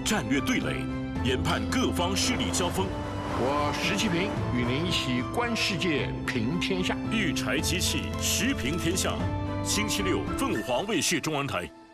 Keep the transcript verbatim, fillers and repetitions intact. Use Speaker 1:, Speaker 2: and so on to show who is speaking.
Speaker 1: 战略对垒，研判各方势力交锋。
Speaker 2: 我石其平与您一起观世界、平天下。
Speaker 1: 御柴机器时平天下，星期六凤凰卫视中文台。